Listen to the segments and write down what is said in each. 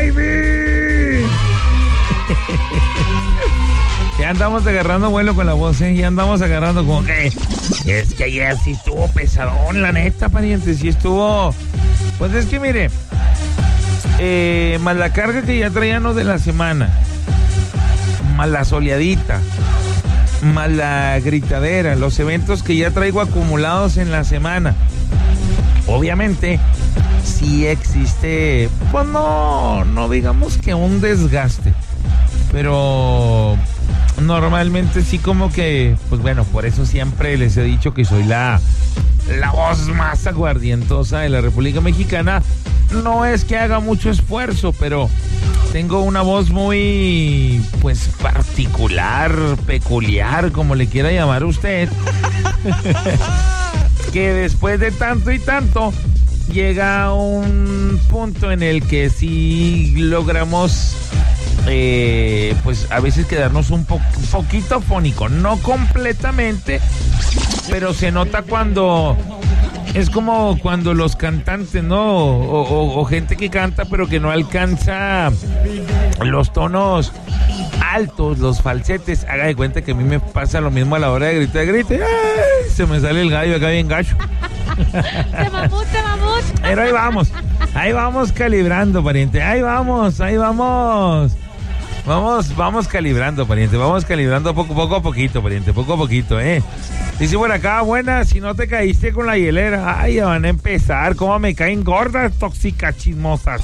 baby. Ya andamos agarrando vuelo con la voz, ¿eh? Ya andamos agarrando como que... Es que ayer sí estuvo pesadón, la neta, pariente. Sí estuvo... Pues es que mire... más la carga que ya traíamos de la semana. Más la soleadita. Más la gritadera. Los eventos que ya traigo acumulados en la semana. Obviamente... Sí existe... Pues no digamos que un desgaste. Pero... Normalmente sí como que, pues bueno, por eso siempre les he dicho que soy la voz más aguardientosa de la República Mexicana. No es que haga mucho esfuerzo, pero tengo una voz muy, pues, particular, peculiar, como le quiera llamar usted. Que después de tanto y tanto, llega un punto en el que sí logramos... pues a veces quedarnos un poquito fónico, no completamente, pero se nota cuando es como cuando los cantantes, ¿no? O gente que canta pero que no alcanza los tonos altos, los falsetes. Haga de cuenta que a mí me pasa lo mismo a la hora de gritar, grite, ¡ay! Se me sale el gallo acá bien gacho. Te mamut. Pero ahí vamos calibrando, pariente, ahí vamos. Vamos calibrando, pariente. Vamos calibrando poco a poquito, pariente. Poco a poquito, Dice por acá, buena, si no te caíste con la hielera. Ay, ya van a empezar. ¿Cómo me caen gordas, tóxicas, chismosas?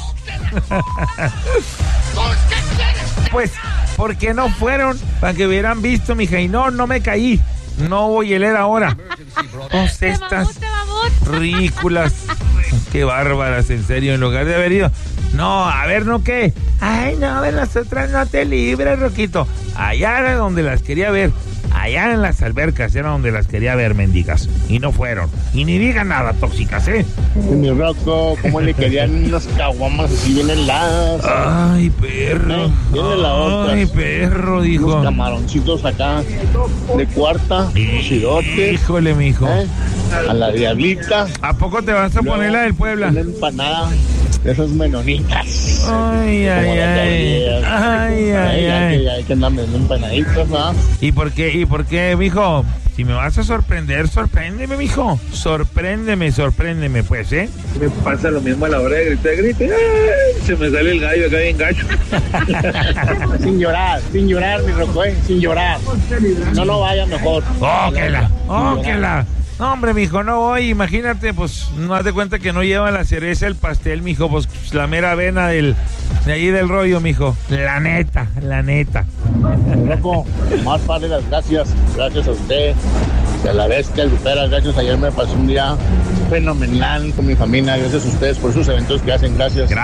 Pues, ¿por qué no fueron? Para que hubieran visto, mija. Y no me caí. No hubo hielera ahora. Todas estas ridículas. Qué bárbaras, en serio. En lugar de haber ido... No, a ver, ¿no qué? Ay, no, a ver, nosotras no te libres, Roquito. Allá era donde las quería ver. Allá en las albercas era donde las quería ver, mendigas. Y no fueron. Y ni digan nada, tóxicas, Mi Rocco, ¿cómo le querían unas caguamas así bien heladas? Ay, perro. Bien heladotas. Ay, perro, dijo. Unos camaroncitos acá de cuarta, cidote. Híjole, mijo. A la diablita. ¿A poco te vas a poner la del Puebla? Una empanada de esas menonitas. Ay. Hay que andar vendiendo empanaditas, ¿no? ¿Y por qué, mijo? Si me vas a sorprender, sorpréndeme, mijo. Sorpréndeme, pues, Me pasa lo mismo a la hora de gritar. ¡Ay! Se me sale el gallo acá bien gacho. Sin llorar, mi Rocco, sin llorar. No vaya mejor. ¡Óquela! No, hombre, mijo, no voy. Imagínate, pues, no haz de cuenta que no lleva la cereza el pastel, mijo. Pues, la mera avena de ahí del rollo, mijo. La neta. Loco, más padre las gracias. Gracias a usted. Y a la vez que Lupera, gracias. Ayer me pasó un día fenomenal con mi familia. Gracias a ustedes por sus eventos que hacen. Gracias.